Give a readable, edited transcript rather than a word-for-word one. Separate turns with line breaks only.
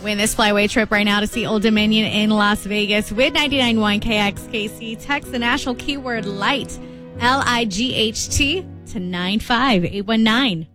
Win this flyaway trip right now to see Old Dominion in Las Vegas with 99.1 KXKC. Text the national keyword LIGHT, LIGHT, to 95819.